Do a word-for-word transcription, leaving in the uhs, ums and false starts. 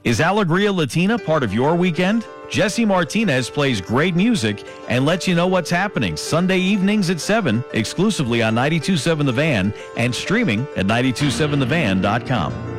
Is Alegria Latina part of your weekend? Jesse Martinez plays great music and lets you know what's happening Sunday evenings at seven, exclusively on ninety-two point seven The Van and streaming at ninety two seven the van dot com.